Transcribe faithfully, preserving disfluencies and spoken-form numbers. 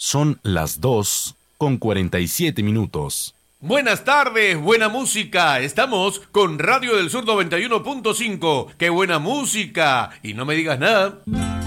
Son las dos con cuarenta y siete minutos. Buenas tardes, buena música. Estamos con Radio del Sur noventa y uno punto cinco. ¡Qué buena música! Y no me digas nada.